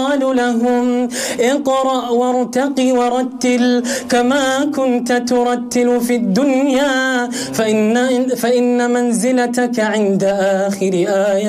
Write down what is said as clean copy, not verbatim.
قالوا لهم اقرأ وارتق ورتل كما كنت ترتل في الدنيا فإن منزلتك عند آخر آية